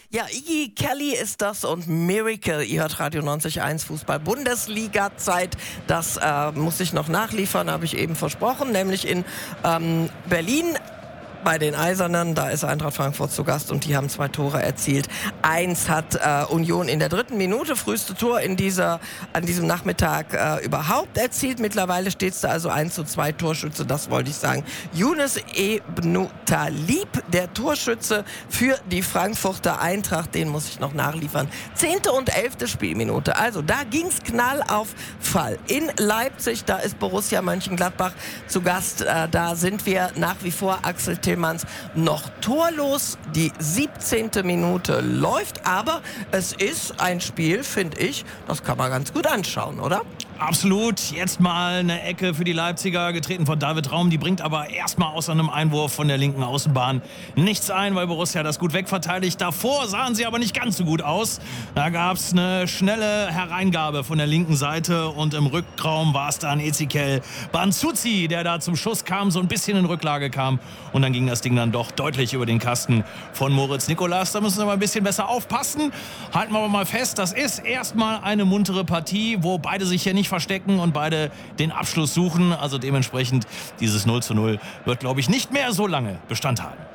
Ja, Iggy Kelly ist das und Miracle. Ihr hört Radio 90.1 Fußball-Bundesliga-Zeit. Das muss ich noch nachliefern, habe ich eben versprochen, nämlich in Berlin. Bei den Eisernen, da ist Eintracht Frankfurt zu Gast und die haben 2 Tore erzielt. 1 hat Union in der 3. Minute, früheste Tor an diesem Nachmittag überhaupt erzielt. Mittlerweile steht es da also 1:2 Torschütze, das wollte ich sagen. Younes Ebnou Talib, der Torschütze für die Frankfurter Eintracht, den muss ich noch nachliefern. 10. und 11. Spielminute, also da ging es Knall auf Fall. In Leipzig, da ist Borussia Mönchengladbach zu Gast, da sind wir nach wie vor Axel Tillmanns noch torlos. Die 17. Minute läuft, aber es ist ein Spiel, finde ich, das kann man ganz gut anschauen, oder? Absolut. Jetzt mal eine Ecke für die Leipziger, getreten von David Raum. Die bringt aber erstmal aus einem Einwurf von der linken Außenbahn nichts ein, weil Borussia das gut wegverteidigt. Davor sahen sie aber nicht ganz so gut aus. Da gab es eine schnelle Hereingabe von der linken Seite und im Rückraum war es dann Ezequiel Banzuzi, der da zum Schuss kam, so ein bisschen in Rücklage kam. Und dann ging das Ding dann doch deutlich über den Kasten von Moritz Nicolas. Da müssen wir mal ein bisschen besser aufpassen. Halten wir aber mal fest, das ist erstmal eine muntere Partie, wo beide sich hier nicht verstecken und beide den Abschluss suchen. Also dementsprechend dieses 0:0 wird, glaube ich, nicht mehr so lange Bestand haben.